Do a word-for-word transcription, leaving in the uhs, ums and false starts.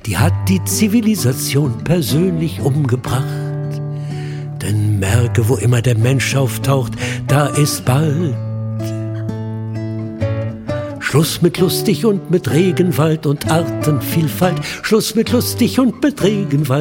die hat die Zivilisation persönlich umgebracht. Denn merke, wo immer der Mensch auftaucht, da ist bald Schluss mit lustig und mit Regenwald und Artenvielfalt. Schluss mit lustig und mit Regenwald